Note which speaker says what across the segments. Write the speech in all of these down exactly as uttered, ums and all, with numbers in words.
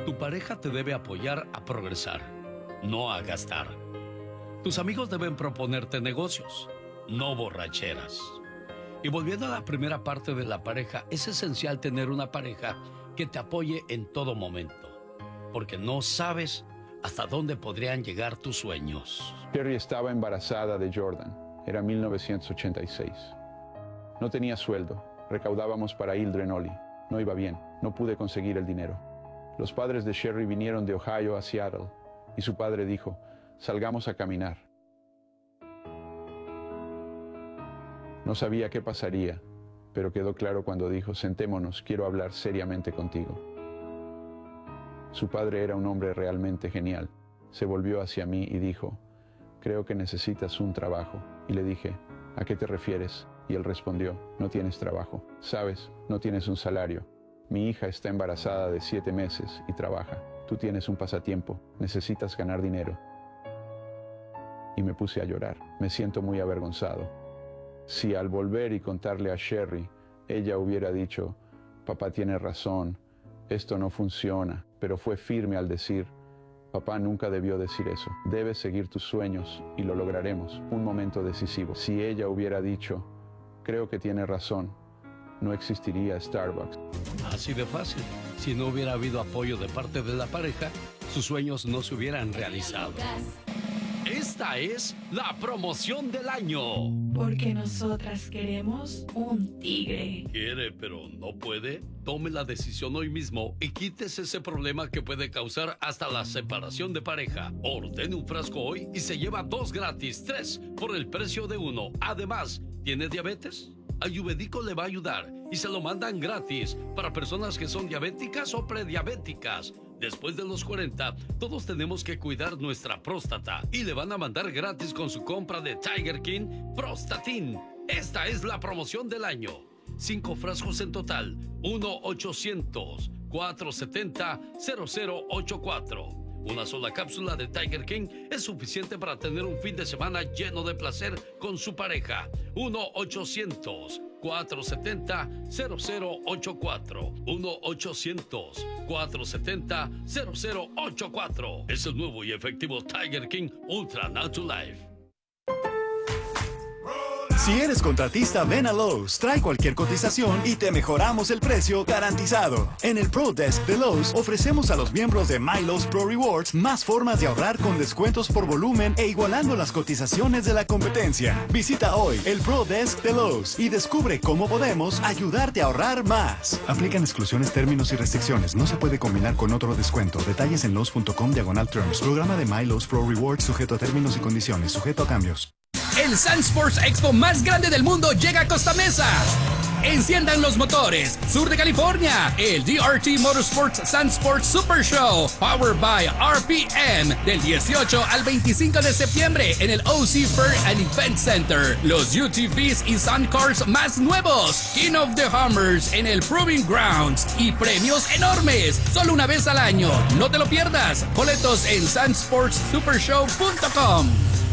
Speaker 1: Tu pareja te debe apoyar a progresar, no a gastar. Tus amigos deben proponerte negocios, no borracheras. Y volviendo a la primera parte de la pareja, es esencial tener una pareja que te apoye en todo momento, porque no sabes hasta dónde podrían llegar tus sueños.
Speaker 2: Sherry estaba embarazada de Jordan. Era mil novecientos ochenta y seis. No tenía sueldo. Recaudábamos para Hildred Ollie. No iba bien. No pude conseguir el dinero. Los padres de Sherry vinieron de Ohio a Seattle y su padre dijo, salgamos a caminar. No sabía qué pasaría, pero quedó claro cuando dijo, sentémonos, quiero hablar seriamente contigo. Su padre era un hombre realmente genial. Se volvió hacia mí y dijo, creo que necesitas un trabajo. Y le dije, ¿a qué te refieres? Y él respondió, no tienes trabajo. Sabes, no tienes un salario. Mi hija está embarazada de siete meses y trabaja. Tú tienes un pasatiempo, necesitas ganar dinero. Y me puse a llorar. Me siento muy avergonzado. Si al volver y contarle a Sherry, ella hubiera dicho, papá tiene razón, esto no funciona, pero fue firme al decir, papá nunca debió decir eso, debes seguir tus sueños y lo lograremos, un momento decisivo. Si ella hubiera dicho, creo que tiene razón, no existiría Starbucks.
Speaker 1: Así de fácil. Si no hubiera habido apoyo de parte de la pareja, sus sueños no se hubieran realizado. Esta es la promoción del año.
Speaker 3: Porque nosotras queremos un tigre.
Speaker 1: Quiere, pero no puede. Tome la decisión hoy mismo y quítese ese problema que puede causar hasta la separación de pareja. Ordene un frasco hoy y se lleva dos gratis, tres por el precio de uno. Además, ¿tiene diabetes? Ayurvédico le va a ayudar y se lo mandan gratis para personas que son diabéticas o prediabéticas. Después de los cuarenta, todos tenemos que cuidar nuestra próstata y le van a mandar gratis con su compra de Tiger King Prostatin. Esta es la promoción del año. Cinco frascos en total. uno ochocientos, cuatrocientos setenta, cero cero ochenta y cuatro. Una sola cápsula de Tiger King es suficiente para tener un fin de semana lleno de placer con su pareja. uno ochocientos, cuatrocientos setenta, cero cero ochenta y cuatro. uno ochocientos, cuatrocientos setenta, cero cero ochenta y cuatro. Es el nuevo y efectivo Tiger King Ultra Natural.
Speaker 4: Si eres contratista, ven a Lowe's, trae cualquier cotización y te mejoramos el precio garantizado. En el Pro Desk de Lowe's ofrecemos a los miembros de MyLowe's Pro Rewards más formas de ahorrar con descuentos por volumen e igualando las cotizaciones de la competencia. Visita hoy el Pro Desk de Lowe's y descubre cómo podemos ayudarte a ahorrar más. Aplican exclusiones, términos y restricciones. No se puede combinar con otro descuento. Detalles en Lowe's punto com diagonal terms. Programa de MyLowe's Pro Rewards sujeto a términos y condiciones. Sujeto a cambios.
Speaker 5: El Sun Sports Expo más grande del mundo llega a Costa Mesa. Enciendan los motores. Sur de California, el D R T Motorsports Sun Sports Super Show, powered by R P M, del dieciocho al veinticinco de septiembre en el O C Fair and Event Center. Los U T Vs y Sun Cars más nuevos, King of the Hammers en el Proving Grounds y premios enormes, solo una vez al año. No te lo pierdas. Boletos en sun sports super show punto com.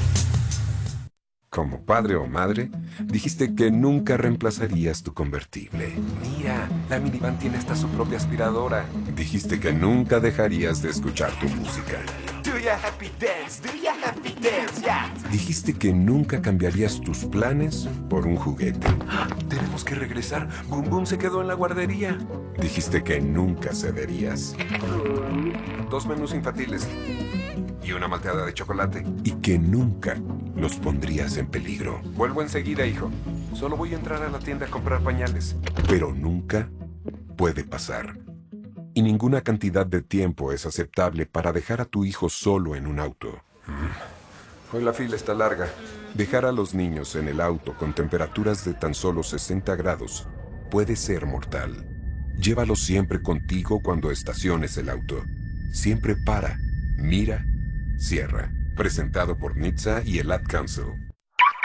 Speaker 6: Como padre o madre, dijiste que nunca reemplazarías tu convertible. Mira, la minivan tiene hasta su propia aspiradora. Dijiste que nunca dejarías de escuchar tu música.
Speaker 7: Do ya happy dance, do ya happy dance, yeah.
Speaker 6: Dijiste que nunca cambiarías tus planes por un juguete.
Speaker 7: Tenemos que regresar. Boom Boom se quedó en la guardería.
Speaker 6: Dijiste que nunca cederías. Dos menús infantiles y una malteada de chocolate. Y que nunca los pondrías en peligro.
Speaker 7: Vuelvo enseguida, hijo. Solo voy a entrar a la tienda a comprar pañales.
Speaker 6: Pero nunca puede pasar. Y ninguna cantidad de tiempo es aceptable para dejar a tu hijo solo en un auto.
Speaker 7: Hoy la fila está larga.
Speaker 6: Dejar a los niños en el auto con temperaturas de tan solo sesenta grados puede ser mortal. Llévalos siempre contigo cuando estaciones el auto. Siempre para, mira, cierra. Presentado por N H T S A y el Ad Council.